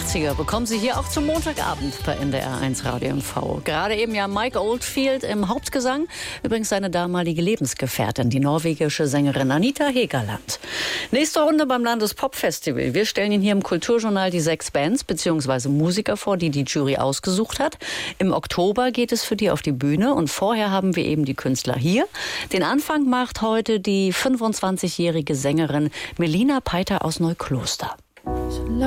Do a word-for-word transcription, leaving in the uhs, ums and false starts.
achtziger bekommen Sie hier auch zum Montagabend bei N D R eins Radio M V. Gerade eben ja Mike Oldfield im Hauptgesang, übrigens seine damalige Lebensgefährtin, die norwegische Sängerin Anita Hegerland. Nächste Runde beim Landespop-Festival. Wir stellen Ihnen hier im Kulturjournal die sechs Bands bzw. Musiker vor, die die Jury ausgesucht hat. Im Oktober geht es für die auf die Bühne und vorher haben wir eben die Künstler hier. Den Anfang macht heute die fünfundzwanzigjährige Sängerin Melina Peiter aus Neukloster.